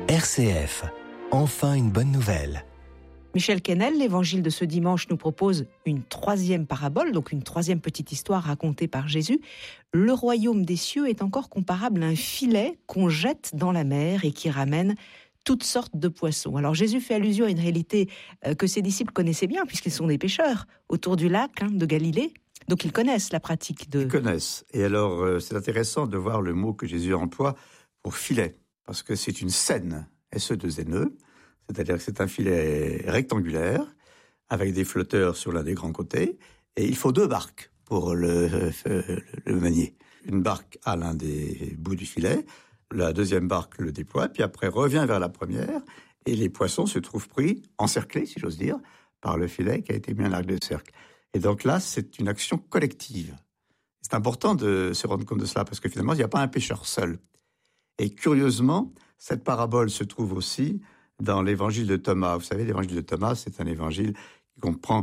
RCF, enfin une bonne nouvelle. Michel Quesnel, l'évangile de ce dimanche nous propose une troisième parabole, donc une troisième petite histoire racontée par Jésus. Le royaume des cieux est encore comparable à un filet qu'on jette dans la mer et qui ramène toutes sortes de poissons. Alors Jésus fait allusion à une réalité que ses disciples connaissaient bien, puisqu'ils sont des pêcheurs autour du lac de Galilée. Donc ils connaissent la pratique de... Ils connaissent. Et alors c'est intéressant de voir le mot que Jésus emploie pour filet, parce que c'est une senne, S-E-2-N-E, c'est-à-dire que c'est un filet rectangulaire, avec des flotteurs sur l'un des grands côtés, et il faut 2 barques pour le manier. Une barque à l'un des bouts du filet, la deuxième barque le déploie, puis après revient vers la première, et les poissons se trouvent pris, encerclés, si j'ose dire, par le filet qui a été mis en arc de cercle. Et donc là, c'est une action collective. C'est important de se rendre compte de cela, parce que finalement, il n'y a pas un pêcheur seul. Et curieusement, cette parabole se trouve aussi dans l'évangile de Thomas. Vous savez, l'évangile de Thomas, c'est un évangile qui comprend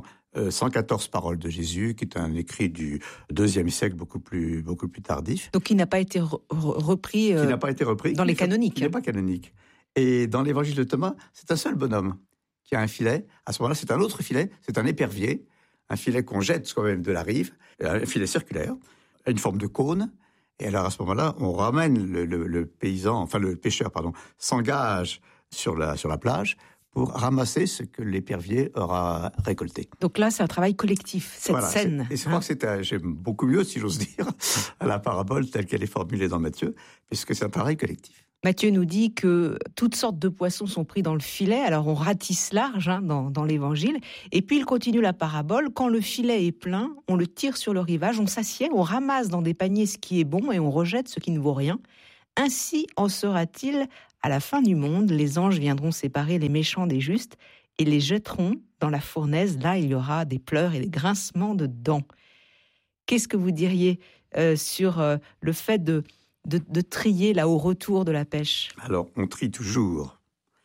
114 paroles de Jésus, qui est un écrit du IIe siècle, beaucoup plus tardif. Donc qui n'a pas été repris, qui n'a pas été repris dans les canoniques. Qui n'est pas canonique. Et dans l'évangile de Thomas, c'est un seul bonhomme qui a un filet. À ce moment-là, c'est un autre filet, c'est un épervier, un filet qu'on jette quand même de la rive, un filet circulaire, une forme de cône. Et alors à ce moment-là, on ramène le pêcheur s'engage sur la plage pour ramasser ce que l'épervier aura récolté. Donc là, c'est un travail collectif, cette scène. Et je crois que j'aime beaucoup mieux, si j'ose dire, la parabole telle qu'elle est formulée dans Matthieu, puisque c'est un travail collectif. Matthieu nous dit que toutes sortes de poissons sont pris dans le filet, alors on ratisse large dans l'évangile, et puis il continue la parabole, quand le filet est plein, on le tire sur le rivage, on s'assied, on ramasse dans des paniers ce qui est bon et on rejette ce qui ne vaut rien. Ainsi en sera-t-il à la fin du monde, les anges viendront séparer les méchants des justes et les jetteront dans la fournaise, là il y aura des pleurs et des grincements de dents. Qu'est-ce que vous diriez sur le fait de trier là au retour de la pêche? Alors, on trie toujours.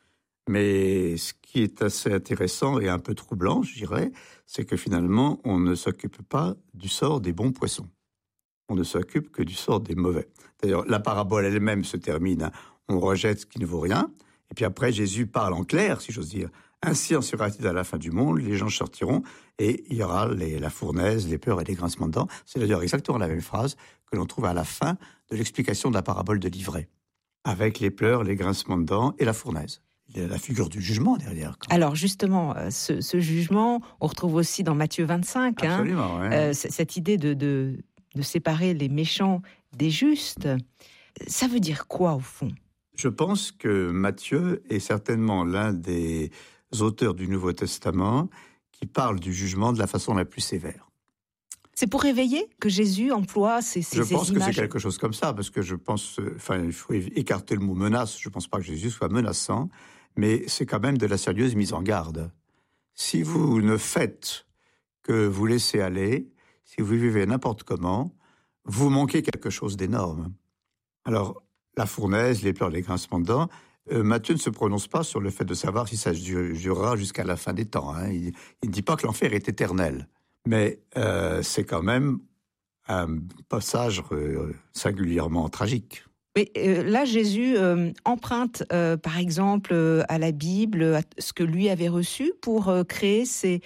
Mais ce qui est assez intéressant et un peu troublant, je dirais, c'est que finalement, on ne s'occupe pas du sort des bons poissons. On ne s'occupe que du sort des mauvais. D'ailleurs, la parabole elle-même se termine, on rejette ce qui ne vaut rien. Et puis après, Jésus parle en clair, si j'ose dire. Ainsi en sera-t-il à la fin du monde, les gens sortiront et il y aura la fournaise, les pleurs et les grincements de dents. C'est d'ailleurs exactement la même phrase que l'on trouve à la fin de l'explication de la parabole de l'ivraie, avec les pleurs, les grincements de dents et la fournaise. Il y a la figure du jugement derrière. Alors justement, ce jugement, on retrouve aussi dans Matthieu 25. Absolument, ouais. Cette idée de séparer les méchants des justes. Ça veut dire quoi au fond ? Je pense que Matthieu est certainement l'un des auteurs du Nouveau Testament qui parle du jugement de la façon la plus sévère. C'est pour réveiller que Jésus emploie ces images. Je pense que c'est quelque chose comme ça, parce que je pense, il faut écarter le mot menace. Je ne pense pas que Jésus soit menaçant, mais c'est quand même de la sérieuse mise en garde. Si vous ne faites que vous laisser aller, si vous vivez n'importe comment, vous manquez quelque chose d'énorme. Alors, la fournaise, les pleurs, les grincements de dents, Matthieu ne se prononce pas sur le fait de savoir si ça durera jusqu'à la fin des temps. Il ne dit pas que l'enfer est éternel. Mais c'est quand même un passage singulièrement tragique. Mais là, Jésus emprunte, par exemple, à la Bible, à ce que lui avait reçu pour créer ces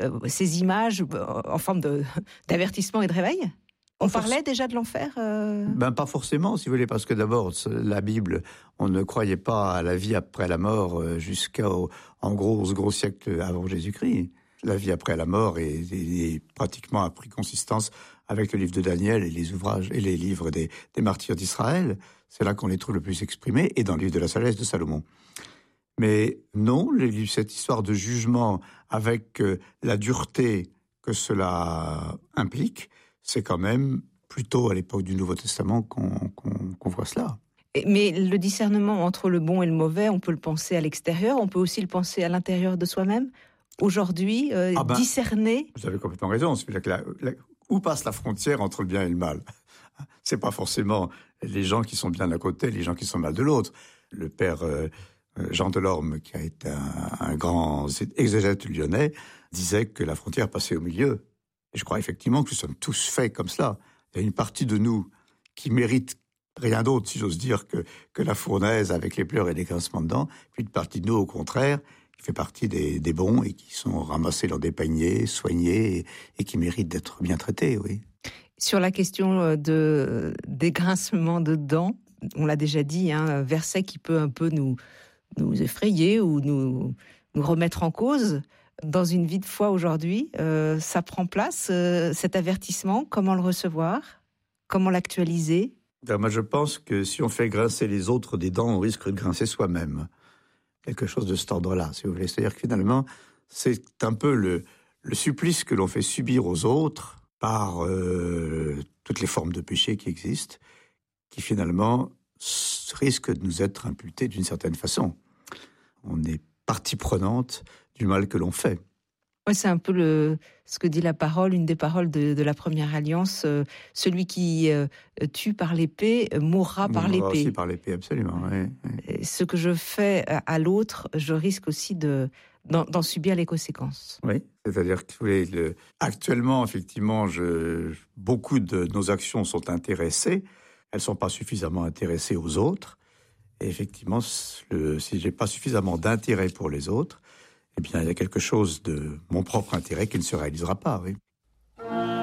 images en forme d'avertissement et de réveil. On parlait déjà de l'enfer Pas forcément, si vous voulez, parce que d'abord, la Bible, on ne croyait pas à la vie après la mort jusqu'au gros siècle avant Jésus-Christ. La vie après la mort est pratiquement a pris consistance avec le livre de Daniel et les ouvrages et les livres des martyrs d'Israël. C'est là qu'on les trouve le plus exprimés, et dans le livre de la sagesse de Salomon. Mais non, cette histoire de jugement avec la dureté que cela implique, c'est quand même plutôt à l'époque du Nouveau Testament qu'on voit cela. Mais le discernement entre le bon et le mauvais, on peut le penser à l'extérieur, on peut aussi le penser à l'intérieur de soi-même. Aujourd'hui, discerner... Vous avez complètement raison. Où passe la frontière entre le bien et le mal ? C'est pas forcément les gens qui sont bien d'un côté, les gens qui sont mal de l'autre. Le père Jean Delorme, qui a été un grand exégète lyonnais, disait que la frontière passait au milieu. Et je crois effectivement que nous sommes tous faits comme cela. Il y a une partie de nous qui mérite rien d'autre, si j'ose dire, que la fournaise avec les pleurs et les grincements de dents. Puis une partie de nous, au contraire, qui fait partie des bons et qui sont ramassés dans des paniers, soignés et qui méritent d'être bien traités, oui. Sur la question des grincements de dents, on l'a déjà dit, un verset qui peut un peu nous effrayer ou nous remettre en cause. Dans une vie de foi aujourd'hui, ça prend place, cet avertissement. Comment le recevoir? Comment l'actualiser? Alors moi, je pense que si on fait grincer les autres des dents, on risque de grincer soi-même. Quelque chose de cet ordre-là, si vous voulez. C'est-à-dire que finalement, c'est un peu le supplice que l'on fait subir aux autres par toutes les formes de péché qui existent, qui finalement risquent de nous être imputées d'une certaine façon. On est partie prenante du mal que l'on fait. Ouais, c'est un peu ce que dit la parole, une des paroles de la première alliance. Celui qui tue par l'épée mourra par l'épée. Aussi par l'épée, absolument. Oui. Ce que je fais à l'autre, je risque aussi d'en subir les conséquences. Oui, c'est-à-dire que actuellement, effectivement, beaucoup de nos actions sont intéressées. Elles ne sont pas suffisamment intéressées aux autres. Et effectivement, si je n'ai pas suffisamment d'intérêt pour les autres, eh bien, il y a quelque chose de mon propre intérêt qui ne se réalisera pas, oui.